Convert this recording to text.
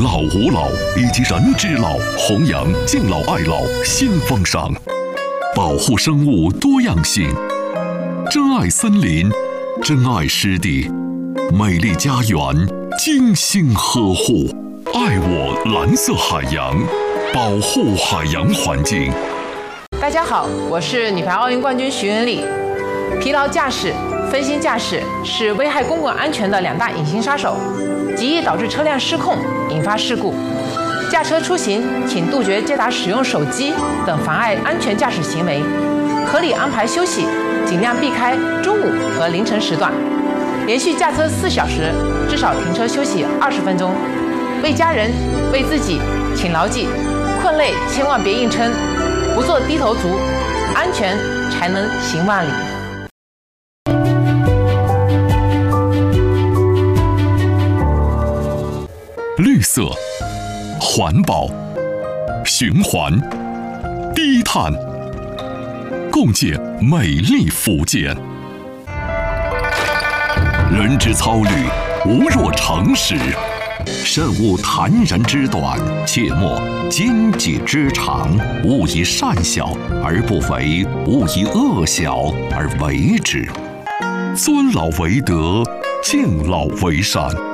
老吾老以及人之老，弘扬敬老爱老新风尚，保护生物多样性，珍爱森林，珍爱湿地，美丽家园精心呵护，爱我蓝色海洋，保护海洋环境。 大家好，我是女排奥运冠军徐文丽。疲劳驾驶、分心驾驶是危害公共安全的2大隐形杀手，极易导致车辆失控，引发事故。驾车出行，请杜绝接打使用手机等妨碍安全驾驶行为，合理安排休息，尽量避开中午和凌晨时段。连续驾车4小时，至少停车休息20分钟。为家人、为自己，请牢记：困累千万别硬撑，不做低头族，安全才能行万里。 绿色、环保、循环、低碳，共建美丽福建。人之操虑，无若长矢。慎勿覲然之短，切莫奸计之长。勿以善小而不为，勿以恶小而为之。尊老为德，敬老为善。